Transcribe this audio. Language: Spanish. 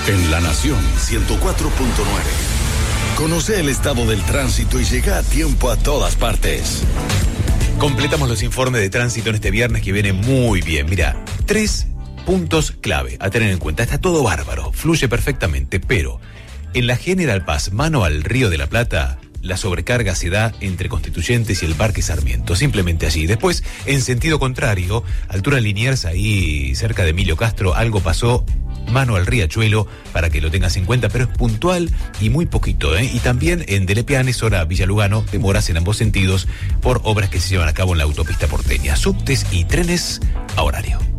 En La Nación 104.9. Conoce el estado del tránsito y llega a tiempo a todas partes. Completamos los informes de tránsito en este viernes que viene muy bien. Mira, 3 puntos clave a tener en cuenta. Está todo bárbaro, fluye perfectamente, pero en la General Paz, mano al Río de la Plata, la sobrecarga se da entre Constituyentes y el Parque Sarmiento, simplemente allí. Después, en sentido contrario, altura Liniers, ahí cerca de Emilio Castro, algo pasó, mano al Riachuelo, para que lo tengas en cuenta, pero es puntual y muy poquito, ¿eh? Y también en Delepiane, zona Villa Lugano, demoras en ambos sentidos por obras que se llevan a cabo en la autopista porteña. Subtes y trenes a horario.